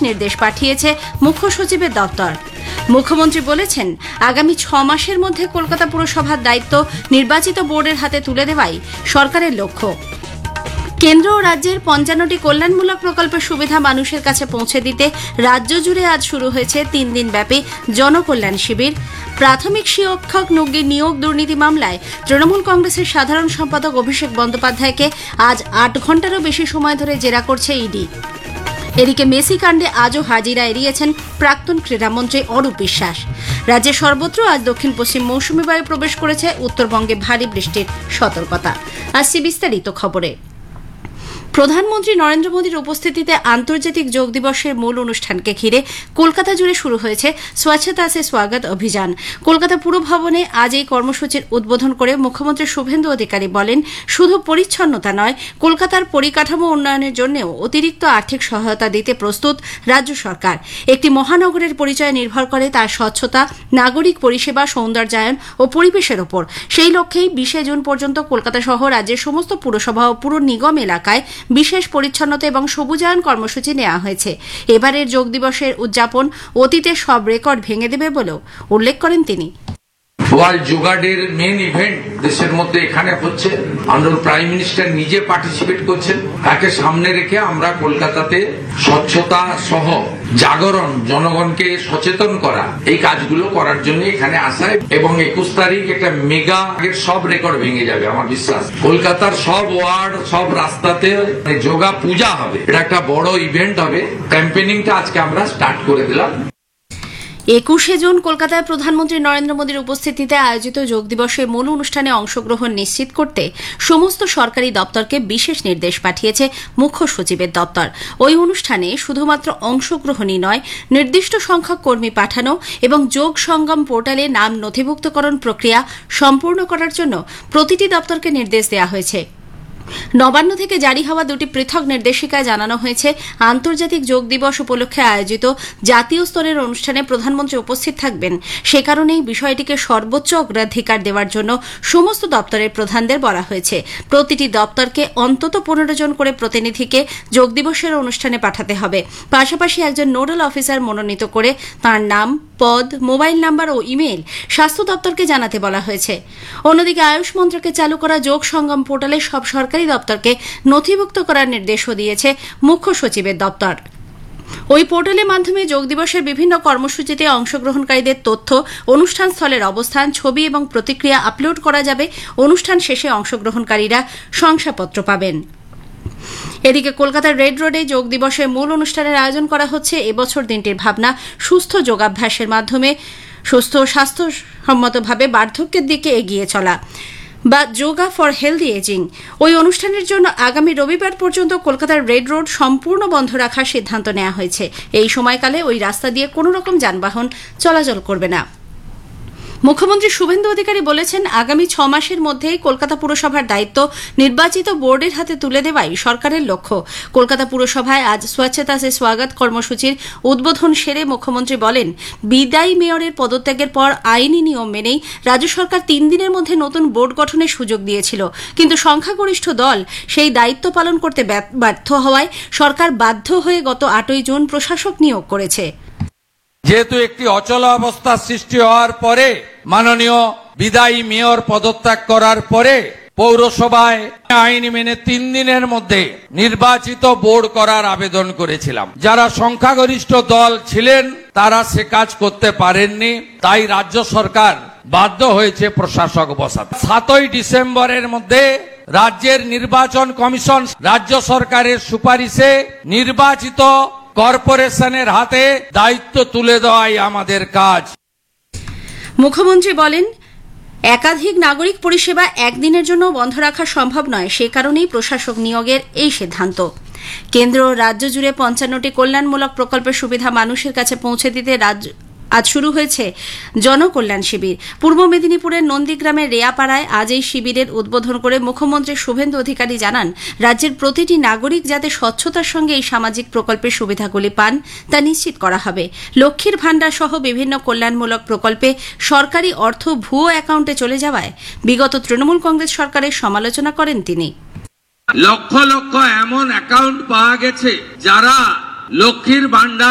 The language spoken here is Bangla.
নির্দেশ পাঠিয়েছে মুখ্য সচিবের দপ্তর। মুখ্যমন্ত্রী বলেছেন, আগামী 6 মাসের মধ্যে কলকাতা পুরসভার দায়িত্ব নির্বাচিত বোর্ডের হাতে তুলে দেওয়াই সরকারের লক্ষ্য। কেন্দ্র ও রাজ্যের 55টি কল্যাণমূলক প্রকল্পের সুবিধা মানুষের কাছে পৌঁছে দিতে রাজ্য জুড়ে আজ শুরু হয়েছে 3 দিনব্যাপী জনকল্যাণ শিবির। প্রাথমিক শিক্ষক নিয়োগ দুর্নীতি মামলায় তৃণমূল কংগ্রেসের সাধারণ সম্পাদক অভিষেক বন্দ্যোপাধ্যায়কে আজ 8 ঘণ্টারও বেশি সময় ধরে জেরা করছে ইডি। এদিকে মেসি কাণ্ডে আজও হাজিরা এড়িয়েছেন প্রাক্তন ক্রীড়ামন্ত্রী অরূপ বিশ্বাস। রাজ্যের সর্বত্র আজ দক্ষিণ পশ্চিম মৌসুমী বায়ু প্রবেশ করেছে, উত্তরবঙ্গে ভারী বৃষ্টির সতর্কতা। আসছে বিস্তারিত খবরে। প্রধানমন্ত্রী নরেন্দ্র মোদীর উপস্থিতিতে আন্তর্জাতিক যোগ দিবসের মূল অনুষ্ঠানকে ঘিরে কলকাতা জুড়ে শুরু হয়েছে স্বচ্ছতা সে স্বাগত অভিযান। কলকাতা পুর ভবনে আজ এই কর্মসূচির উদ্বোধন করে মুখ্যমন্ত্রী শুভেন্দু অধিকারী বলেন, শুধু পরিচ্ছন্নতা নয়, কলকাতার পরিকাঠামো উন্নয়নের জন্যও অতিরিক্ত আর্থিক সহায়তা দিতে প্রস্তুত রাজ্য সরকার। একটি মহানগরের পরিচয় নির্ভর করে তার স্বচ্ছতা, নাগরিক পরিষেবা, সৌন্দর্যায়ন ও পরিবেশের ওপর। সেই লক্ষ্যেই 20 জুন পর্যন্ত কলকাতা সহ রাজ্যের সমস্ত পুরসভা ও পুর নিগম এলাকায় বিশেষ পরিচ্ছন্নতা এবং সবুজায়ন কর্মসূচি নেওয়া হয়েছে। এবারের যোগ দিবসের উদযাপন অতীতের সব রেকর্ড ভেঙে দেবে বলেও উল্লেখ করেন তিনি। ওয়ার্ল্ড যোগা ডের মেন ইভেন্ট দেশের মধ্যে এখানে হচ্ছে, অনারেবল প্রাইম মিনিস্টার নিজে পার্টিসিপেট করছেন। তাকে সামনে রেখে আমরা কলকাতাতে স্বচ্ছতা সহ জাগরণ, জনগণকে সচেতন করা, এই কাজগুলো করার জন্য এখানে আসা। এবং 21 তারিখ একটা মেগা সব রেকর্ড ভেঙে যাবে আমার বিশ্বাস। কলকাতার সব ওয়ার্ড, সব রাস্তাতে যোগা পূজা হবে। এটা একটা বড় ইভেন্ট হবে। ক্যাম্পেনিংটা আজকে আমরা স্টার্ট করে দিলাম। 21 জুন কলকাতায় প্রধানমন্ত্রী নরেন্দ্র মোদীর উপস্থিতিতে আয়োজিত যোগ দিবসের মূল অনুষ্ঠানে অংশগ্রহণ নিশ্চিত করতে সমস্ত সরকারি দপ্তরকে বিশেষ নির্দেশ পাঠিয়েছে মুখ্য সচিবের দপ্তর। ওই অনুষ্ঠানে শুধুমাত্র অংশগ্রহণই নয়, নির্দিষ্ট সংখ্যক কর্মী পাঠানো এবং যোগ সঙ্গম পোর্টালে নাম নথিভুক্তকরণ প্রক্রিয়া সম্পূর্ণ করার জন্য প্রতিটি দপ্তরকে নির্দেশ দেওয়া হয়েছে। নবান্ন থেকে জারি হওয়া 2টি পৃথক নির্দেশিকায় জানানো হয়েছে, আন্তর্জাতিক যোগ দিবস উপলক্ষে আয়োজিত জাতীয় স্তরের অনুষ্ঠানে প্রধানমন্ত্রী উপস্থিত থাকবেন। সে কারণেই বিষয়টিকে সর্বোচ্চ অগ্রাধিকার দেওয়ার জন্য সমস্ত দপ্তরের প্রধানদের বলা হয়েছে। প্রতিটি দপ্তরকে অন্তত 15 জন করে প্রতিনিধিকে যোগ দিবসের অনুষ্ঠানে পাঠাতে হবে। পাশাপাশি একজন নোডাল অফিসার মনোনীত করে তাঁর নাম, পদ, মোবাইল নাম্বার ও ইমেল স্বাস্থ্য দপ্তরকে জানাতে বলা হয়েছে। অন্যদিকে আয়ুষ মন্ত্রকে চালু করা যোগ সঙ্গম পোর্টালে সব সরকারি দপ্তরকে নথিভুক্ত করার নির্দেশও দিয়েছে মুখ্য সচিবের দপ্তর। ওই পোর্টালের মাধ্যমে যোগ দিবসের বিভিন্ন কর্মসূচিতে অংশগ্রহণকারীদের তথ্য, অনুষ্ঠান স্থলের অবস্থান, ছবি এবং প্রতিক্রিয়া আপলোড করা যাবে। অনুষ্ঠান শেষে অংশগ্রহণকারীরা শংসাপত্র পাবেন। এদিকে কলকাতার রেড রোডে যোগ দিবসের মূল অনুষ্ঠানের আয়োজন করা হচ্ছে। এবছর দিনটির ভাবনা সুস্থ যোগাভ্যাসের মাধ্যমে সুস্থ স্বাস্থ্যসম্মতভাবে বার্ধক্যের দিকে এগিয়ে চলা বা যোগা ফর হেলদি এজিং। ওই অনুষ্ঠানের জন্য আগামী রবিবার পর্যন্ত কলকাতার রেড রোড সম্পূর্ণ বন্ধ রাখার সিদ্ধান্ত নেওয়া হয়েছে। এই সময়কালে ওই রাস্তা দিয়ে কোনো রকম যানবাহন চলাচল করবে না। মুখ্যমন্ত্রী শুভেন্দু অধিকারী বলেছেন, আগামী 6 মাসের মধ্যেই কলকাতা পুরসভার দায়িত্ব নির্বাচিত বোর্ডের হাতে তুলে দেওয়াই সরকারের লক্ষ্য। কলকাতা পুরসভায় আজ স্বচ্ছতা সে স্বাগত কর্মসূচির উদ্বোধন সেরে মুখ্যমন্ত্রী বলেন, বিদায়ী মেয়রের পদত্যাগের পর আইনি নিয়ম মেনেই রাজ্য সরকার 3 দিনের মধ্যে নতুন বোর্ড গঠনের সুযোগ দিয়েছিল, কিন্তু সংখ্যাগরিষ্ঠ দল সেই দায়িত্ব পালন করতে ব্যর্থ হওয়ায় সরকার বাধ্য হয়ে গত 8 জুন প্রশাসক নিয়োগ করেছে। যেহেতু একটি অচল অবস্থার সৃষ্টি হওয়ার পরে মাননীয় বিদায়ী মেয়র পদত্যাগ করার পরে পৌরসভায় আইন মেনে 3 দিনের মধ্যে নির্বাচিত বোর্ড করার আবেদন করেছিলাম। যারা সংখ্যাগরিষ্ঠ দল ছিলেন তারা সে কাজ করতে পারেননি, তাই রাজ্য সরকার বাধ্য হয়েছে প্রশাসক বসাতে। 7ই ডিসেম্বরের মধ্যে রাজ্যের নির্বাচন কমিশন রাজ্য সরকারের সুপারিশে নির্বাচিত কর্পোরেশনের হাতে দায়িত্ব তুলে দেওয়াই আমাদের কাজ। মুখ্যমন্ত্রী বলেন, একাধিক নাগরিক পরিষেবা একদিনের জন্য বন্ধ রাখা সম্ভব নয়, সে কারণেই প্রশাসক নিয়োগের এই সিদ্ধান্ত। কেন্দ্র ও রাজ্য জুড়ে 55টি কল্যাণমূলক প্রকল্পের সুবিধা মানুষের কাছে পৌঁছে দিতে আজ শুরু হয়েছে জনকল্যাণ শিবির। পূর্ব মেদিনীপুরের নন্দীগ্রামের রেয়াপাড়ায় আজ এই শিবিরের উদ্বোধন করে মুখ্যমন্ত্রী শুভেন্দু অধিকারী জানান, রাজ্যের প্রতিটি নাগরিক যাতে স্বচ্ছতার সঙ্গে এই সামাজিক প্রকল্পের সুবিধাগুলি পান তা নিশ্চিত করা হবে। লক্ষ্মীর ভাণ্ডার সহ বিভিন্ন কল্যাণমূলক প্রকল্পে সরকারি অর্থ ভুয়ো অ্যাকাউন্টে চলে যাওয়ায় বিগত তৃণমূল কংগ্রেস সরকারের সমালোচনা করেন তিনি। লক্ষ লক্ষ এমন অ্যাকাউন্ট পাওয়া গেছে যারা লক্ষ্মীর ভাণ্ডার